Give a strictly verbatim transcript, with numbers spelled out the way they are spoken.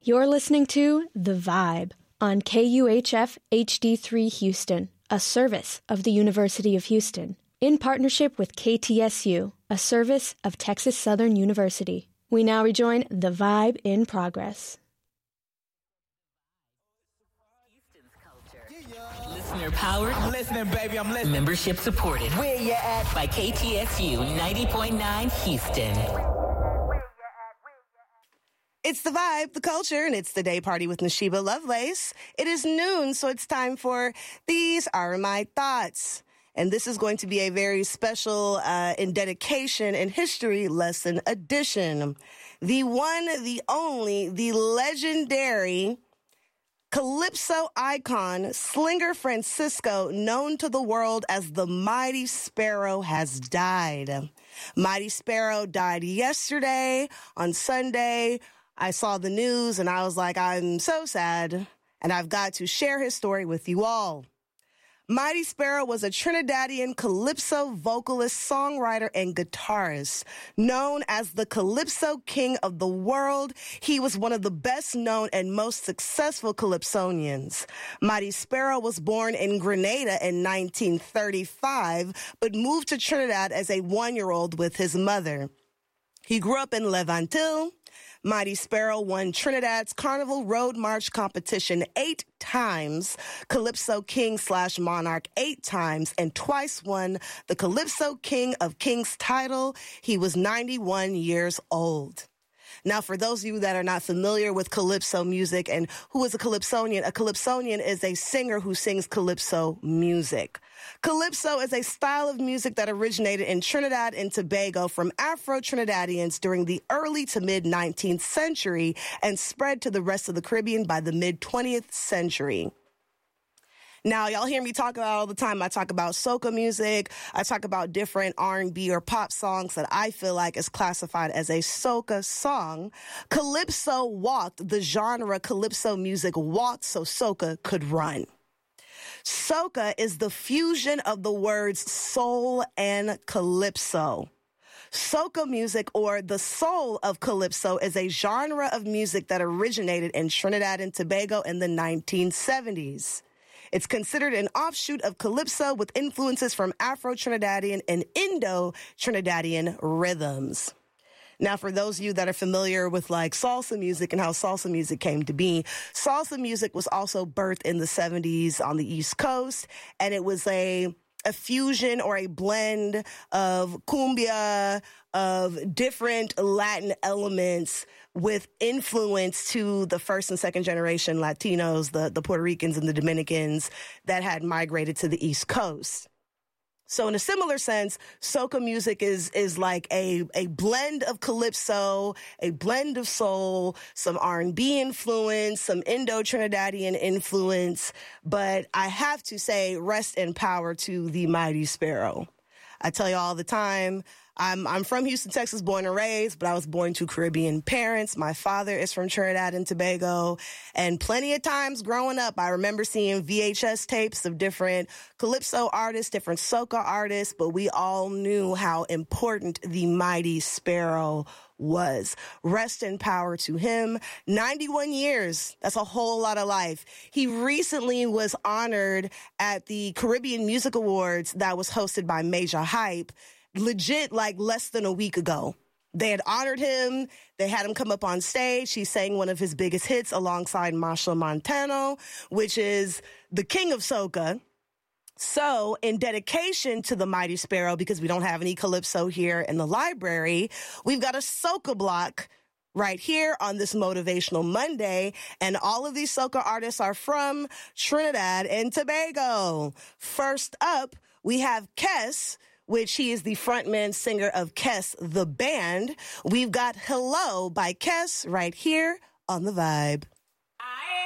You're listening to The Vibe on K U H F H D three Houston, a service of the University of Houston, in partnership with K T S U, a service of Texas Southern University. We now rejoin The Vibe in progress. Listener powered. I'm listening, baby. I'm listening. Membership supported. Where you at? By K T S U ninety point nine Houston. It's The Vibe, the culture, and it's the day party with Nashiba Lovelace. It is noon, so it's time for These Are My Thoughts. And this is going to be a very special uh, in dedication and history lesson edition. The one, the only, the legendary Calypso icon, Slinger Francisco, known to the world as the Mighty Sparrow, has died. Mighty Sparrow died yesterday on Sunday. I saw the news and I was like, I'm so sad, and I've got to share his story with you all. Mighty Sparrow was a Trinidadian calypso vocalist, songwriter, and guitarist. Known as the Calypso King of the World, he was one of the best-known and most successful calypsonians. Mighty Sparrow was born in Grenada in nineteen thirty-five, but moved to Trinidad as a one-year-old with his mother. He grew up in Levantil. Mighty Sparrow won Trinidad's Carnival Road March competition eight times, Calypso King slash Monarch eight times, and twice won the Calypso King of Kings title. He was ninety-one years old. Now, for those of you that are not familiar with calypso music and who is a calypsonian, a calypsonian is a singer who sings calypso music. Calypso is a style of music that originated in Trinidad and Tobago from Afro-Trinidadians during the early to mid-nineteenth century and spread to the rest of the Caribbean by the mid-twentieth century. Now, y'all hear me talk about all the time. I talk about soca music. I talk about different R and B or pop songs that I feel like is classified as a soca song. Calypso walked. The genre calypso music walked so soca could run. Soca is the fusion of the words soul and calypso. Soca music, or the soul of calypso, is a genre of music that originated in Trinidad and Tobago in the nineteen seventies. It's considered an offshoot of calypso with influences from Afro-Trinidadian and Indo-Trinidadian rhythms. Now, for those of you that are familiar with like salsa music and how salsa music came to be, salsa music was also birthed in the seventies on the East Coast, and it was a a fusion or a blend of cumbia, of different Latin elements with influence to the first and second generation Latinos, the, the Puerto Ricans and the Dominicans that had migrated to the East Coast. So in a similar sense, soca music is is like a, a blend of calypso, a blend of soul, some R and B influence, some Indo-Trinidadian influence. But I have to say, rest in power to the Mighty Sparrow. I tell you all the time, I'm I'm from Houston, Texas, born and raised, but I was born to Caribbean parents. My father is from Trinidad and Tobago. And plenty of times growing up, I remember seeing V H S tapes of different calypso artists, different soca artists, but we all knew how important the Mighty Sparrow was. Rest in power to him. ninety-one years. That's a whole lot of life. He recently was honored at the Caribbean Music Awards that was hosted by Major Hype, legit like less than a week ago. They had honored him. They had him come up on stage. He sang one of his biggest hits alongside Machel Montano, which is the king of soca. So in dedication to the Mighty Sparrow, because we don't have any calypso here in the library, we've got a soca block right here on this Motivational Monday. And all of these soca artists are from Trinidad and Tobago. First up, we have Kes, which he is the frontman singer of Kes, the band. We've got Hello by Kes right here on The Vibe.